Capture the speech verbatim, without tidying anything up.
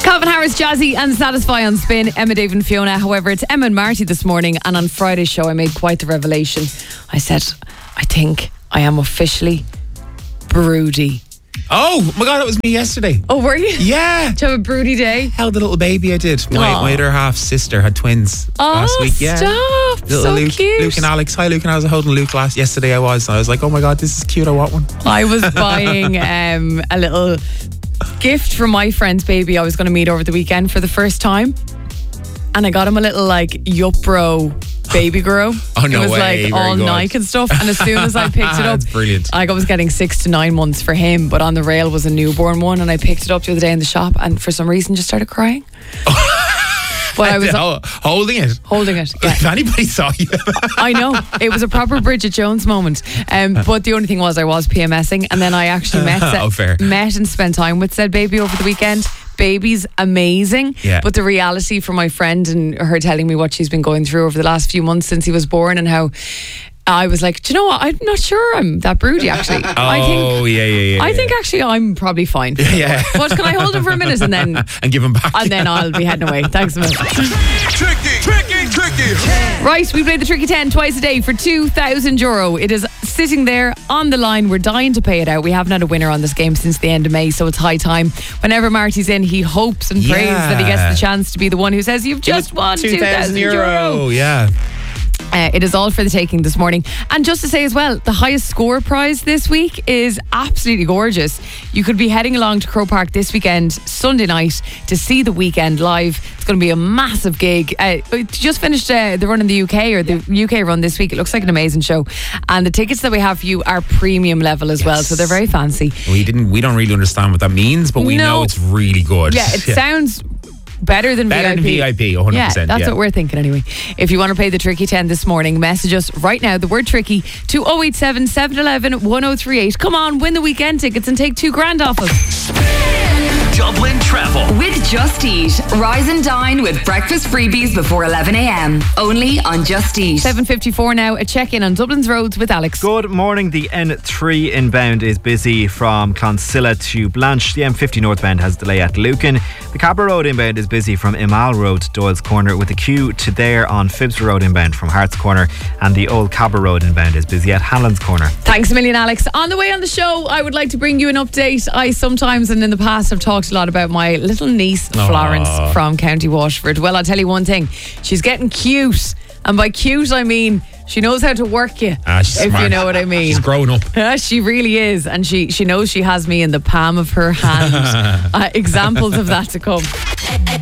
Calvin Harris, Jazzy and Satisfy on Spin. Emma, Dave and Fiona. However, it's Emma and Marty this morning, and on Friday's show I made quite the revelation. I said, I think I am officially broody. Oh my God, it was me yesterday. Oh, were you? Yeah. Did you have a broody day? Held a little baby, I did. My, Aw. my other half sister had twins Oh, last week. Yeah. stop. Little So Luke, cute. Luke and Alex. Hi, Luke and I was holding Luke last yesterday. I was. And I was like, oh my God, this is cute. I want one. I was buying um, a little gift for my friend's baby I was going to meet over the weekend for the first time. And I got him a little like Yupro baby grow. Oh, no It was way. like Very all good. Nike and stuff. And as soon as I picked it up, That's brilliant. I was getting six to nine months for him, but on the rail was a newborn one. And I picked it up the other day in the shop and for some reason just started crying. But I was Oh, holding it. holding it. Yeah. If anybody saw you. I know. It was a proper Bridget Jones moment. Um, but the only thing was I was PMSing, and then I actually met, Oh, fair. met and spent time with said baby over the weekend. Baby's amazing. Yeah. But the reality for my friend and her telling me what she's been going through over the last few months since he was born and how I was like, do you know what? I'm not sure I'm that broody actually. Oh, I think yeah, yeah, yeah. I yeah. think actually I'm probably fine. Yeah. But can I hold him for a minute and then and give him back. and then I'll be heading away. Thanks a minute. Tricky, tricky, tricky. Right, we play the Tricky ten twice a day for two thousand euro. It is sitting there on the line. We're dying to pay it out. We haven't had a winner on this game since the end of May, so it's high time. Whenever Marty's in, he hopes and prays Yeah. that he gets the chance to be the one who says, you've just won two thousand euro. Yeah. Uh, it is all for the taking this morning. And just to say as well, the highest score prize this week is absolutely gorgeous. You could be heading along to Croke Park this weekend, Sunday night, to see the weekend live. It's going to be a massive gig. Uh, it just finished uh, the run in the U K, or the U K run this week. It looks like an amazing show. And the tickets that we have for you are premium level as well, so they're very fancy. We didn't. We don't really understand what that means, but we No. know it's really good. Yeah, it sounds better than Better V I P. than V I P, one hundred Yeah, percent. that's yeah. what we're thinking anyway. If you want to play the Tricky ten this morning, message us right now, the word tricky, to oh eight seven, seven one one, one oh three eight. Come on, win the weekend tickets and take two grand off us. Dublin Travel. With Just Eat. Rise and dine with breakfast freebies before eleven a.m. Only on Just Eat. seven fifty-four now, a check-in on Dublin's roads with Alex. Good morning. The N three inbound is busy from Clonsilla to Blanche. The M fifty northbound has delay at Lucan. The Cabra Road inbound is busy from Imal Road to Doyle's Corner, with a queue to there on Phibsborough Road inbound from Hart's Corner. And the Old Cabra Road inbound is busy at Hanlon's Corner. Thanks a million, Alex. On the way on the show, I would like to bring you an update. I sometimes and in the past have talked a lot about my little niece, Florence, Aww. from County Waterford. Well, I'll tell you one thing. She's getting cute. And by cute, I mean she knows how to work you, Ah, she's if smart. you know what I mean. She's grown up. Yeah, she really is. And she, she knows she has me in the palm of her hand. uh, examples of that to come.